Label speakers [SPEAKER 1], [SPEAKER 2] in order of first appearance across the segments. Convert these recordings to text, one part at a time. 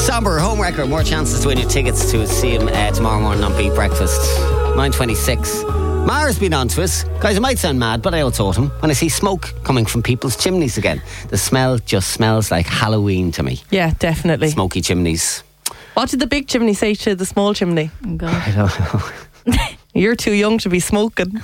[SPEAKER 1] Somber, home record, more chances to win your tickets to see him tomorrow morning on Beat Breakfast. 9:26. Mara's been on to us. Guys, it might sound mad, but I also told him when I see smoke coming from people's chimneys again. The smell just smells like Halloween to me.
[SPEAKER 2] Yeah, definitely.
[SPEAKER 1] Smoky chimneys.
[SPEAKER 2] What did the big chimney say to the small chimney?
[SPEAKER 3] Oh, God.
[SPEAKER 1] I don't know.
[SPEAKER 2] You're too young to be smoking.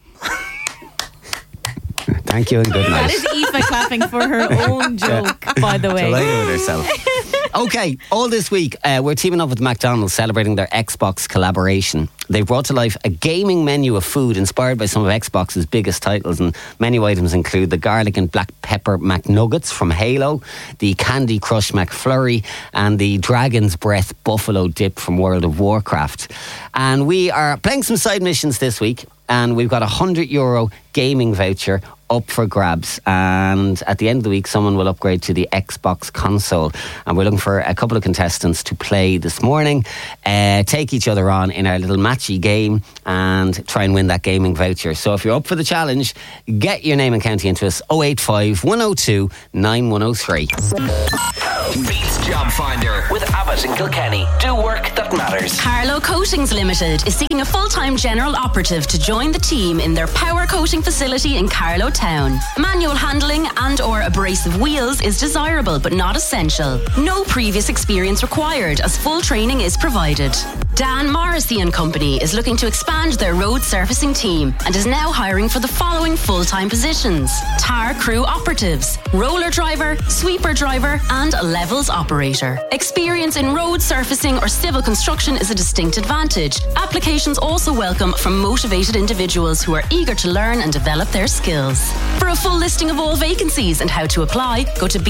[SPEAKER 1] Thank you and good night.
[SPEAKER 3] That is Aoife clapping for her own joke, by the way.
[SPEAKER 1] Delighted with herself. Okay, all this week we're teaming up with McDonald's celebrating their Xbox collaboration. They've brought to life a gaming menu of food inspired by some of Xbox's biggest titles, and menu items include the garlic and black pepper McNuggets from Halo, the Candy Crush McFlurry, and the Dragon's Breath Buffalo Dip from World of Warcraft. And we are playing some side missions this week, and we've got a €100 gaming voucher up for grabs, and at the end of the week someone will upgrade to the Xbox console, and we're looking for a couple of contestants to play this morning, take each other on in our little matchy game and try and win that gaming voucher. So if you're up for the challenge, get your name and county into us. 085 102 9103.
[SPEAKER 4] Beats Job Finder with Abbott and Kilkenny. Do work that matters.
[SPEAKER 5] Carlow Coatings Limited is seeking a full-time general operative to join the team in their power coating facility in Carlow Town. Manual handling and or abrasive wheels is desirable but not essential. No previous experience required as full training is provided. Dan Morrissey and Company is looking to expand their road surfacing team and is now hiring for the following full-time positions: tar crew operatives, roller driver, sweeper driver and levels operator. Experience in road surfacing or civil construction is a distinct advantage. Applications also welcome from motivated individuals who are eager to learn and develop their skills. For a full listing of all vacancies and how to apply, go to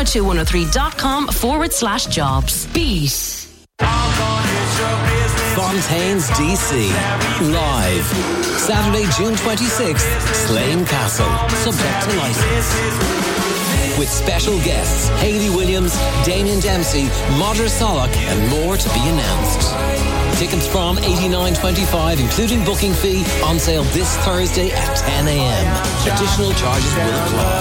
[SPEAKER 5] beat102103.com/jobs. Beat.
[SPEAKER 4] Fontaine's DC. Live. Saturday, June 26th, Slane Castle. Subject to licence. With special guests Hayley Williams, Damien Dempsey, Modra Solak and more to be announced. Tickets from $89.25 including booking fee, on sale this Thursday at 10 a.m. Additional charges will apply.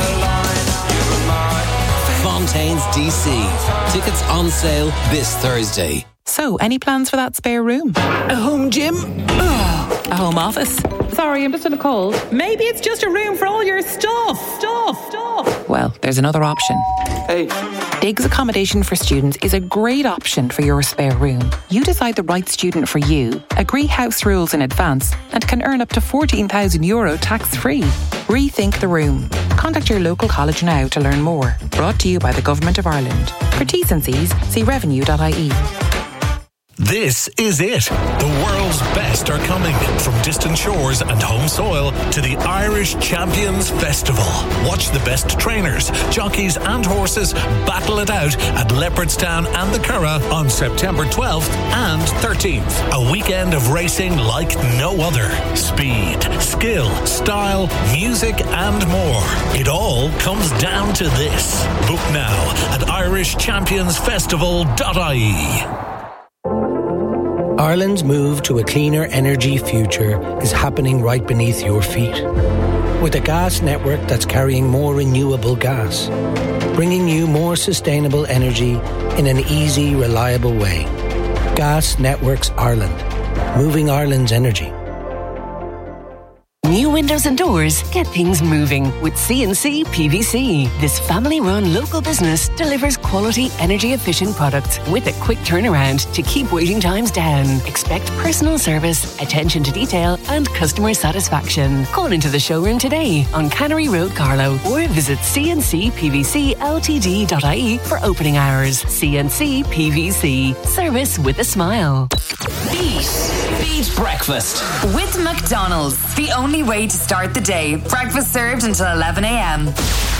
[SPEAKER 4] Fontaine's DC. Tickets on sale this Thursday.
[SPEAKER 6] So, any plans for that spare room?
[SPEAKER 4] A home gym?
[SPEAKER 6] A home office?
[SPEAKER 7] Sorry, I'm just in a cold. Maybe it's just a room for all your stuff.
[SPEAKER 6] Well, there's another option.
[SPEAKER 4] Hey.
[SPEAKER 6] Diggs Accommodation for Students is a great option for your spare room. You decide the right student for you, agree house rules in advance, and can earn up to €14,000 tax-free. Rethink the room. Contact your local college now to learn more. Brought to you by the Government of Ireland. For T's and C's, see revenue.ie.
[SPEAKER 8] This is it. The world's best are coming. From distant shores and home soil to the Irish Champions Festival. Watch the best trainers, jockeys and horses battle it out at Leopardstown and the Curragh on September 12th and 13th. A weekend of racing like no other. Speed, skill, style, music and more. It all comes down to this. Book now at irishchampionsfestival.ie.
[SPEAKER 9] Ireland's move to a cleaner energy future is happening right beneath your feet. With a gas network that's carrying more renewable gas, bringing you more sustainable energy in an easy, reliable way. Gas Networks Ireland, moving Ireland's energy.
[SPEAKER 10] New windows and doors get things moving with C&C PVC. This family-run local business delivers quality, energy-efficient products with a quick turnaround to keep waiting times down. Expect personal service, attention to detail and customer satisfaction. Call into the showroom today on Cannery Road, Carlow, or visit cncpvcltd.ie for opening hours. C&C PVC. Service with a smile.
[SPEAKER 4] Beat Breakfast
[SPEAKER 11] with McDonald's. The only way to start the day. Breakfast served until 11 a.m.